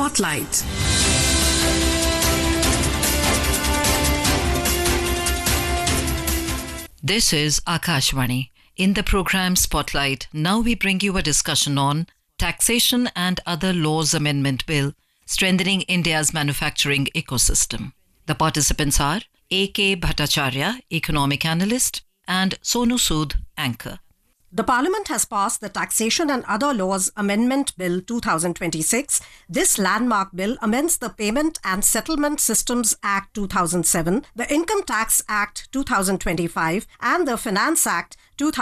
Spotlight. This is Akashvani. In the program Spotlight, now we bring you a discussion on Taxation and Other Laws Amendment Bill, Strengthening India's Manufacturing Ecosystem. The participants are A.K. Bhattacharya, Economic Analyst, and Sonu Sood, Anchor. The Parliament has passed the Taxation and Other Laws Amendment Bill 2026. This landmark bill amends the Payment and Settlement Systems Act 2007, the Income Tax Act 2025, and the Finance Act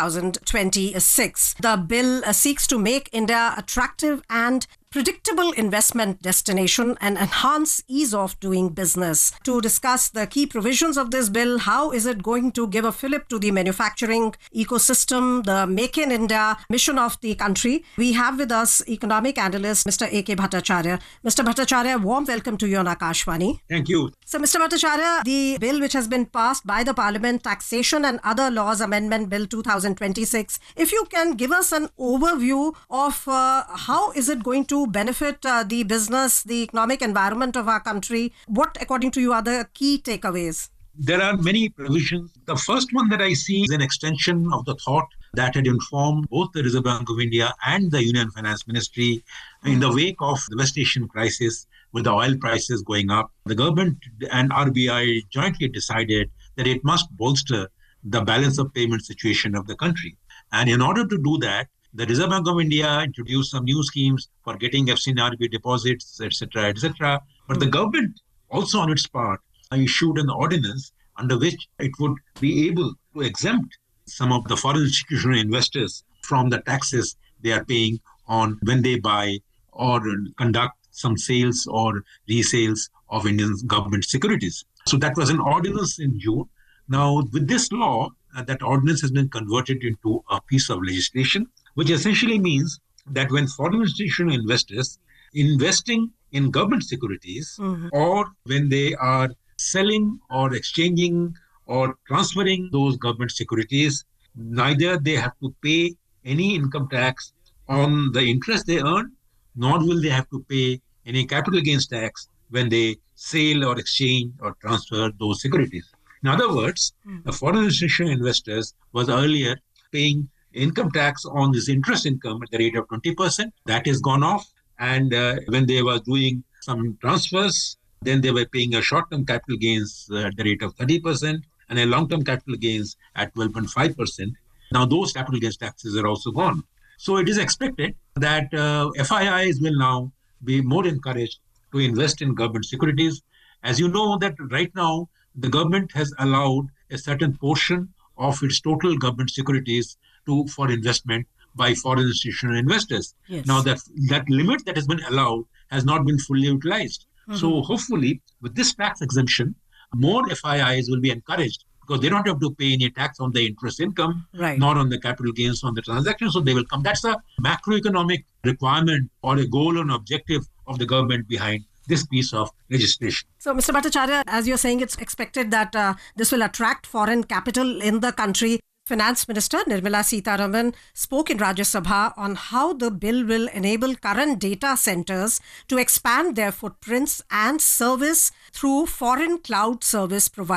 2026. The bill seeks to make India attractive and predictable investment destination and enhance ease of doing business. To discuss the key provisions of this bill, how is it going to give a fillip to the manufacturing ecosystem, the Make in India mission of the country, we have with us economic analyst Mr. A.K. Bhattacharya. Mr. Bhattacharya, warm welcome to you on Akashvani. Thank you. So, Mr. Bhattacharya, the bill which has been passed by the Parliament, Taxation and Other Laws Amendment Bill 2026, if you can give us an overview of how is it going to benefit the business, the economic environment of our country, what according to you are the key takeaways? There are many provisions. The first one that I see is an extension of the thought that had informed both the Reserve Bank of India and the Union Finance Ministry in the wake of the West Asian crisis with the oil prices going up. The government and RBI jointly decided that it must bolster the balance of payment situation of the country. And in order to do that, the Reserve Bank of India introduced some new schemes for getting FCNRB deposits, etc., etc. But the government also on its part issued an ordinance under which it would be able to exempt some of the foreign institutional investors from the taxes they are paying on when they buy or conduct some sales or resales of Indian government securities. So that was an ordinance in June. Now, with this law, that ordinance has been converted into a piece of legislation, which essentially means that when foreign institutional investors investing in government securities or when they are selling or exchanging or transferring those government securities, neither they have to pay any income tax on the interest they earn, nor will they have to pay any capital gains tax when they sell or exchange or transfer those securities. In other words, the foreign institutional investors was earlier paying income tax on this interest income at the rate of 20%. That is gone off. And when they were doing some transfers, then they were paying a short-term capital gains at the rate of 30% and a long-term capital gains at 12.5%. Now, those capital gains taxes are also gone. So it is expected that FIIs will now be more encouraged to invest in government securities. As you know that right now, the government has allowed a certain portion of its total government securities for investment by foreign institutional investors. Yes. Now, that limit that has been allowed has not been fully utilized. So hopefully, with this tax exemption, more FIIs will be encouraged because they don't have to pay any tax on the interest income, nor on the capital gains on the transaction. So they will come. That's a macroeconomic requirement or a goal and objective of the government behind this piece of legislation. So, Mr. Bhattacharya, as you're saying, it's expected that this will attract foreign capital in the country. Finance Minister Nirmala Sitharaman spoke in Rajya Sabha on how the bill will enable current data centers to expand their footprints and service through foreign cloud service providers.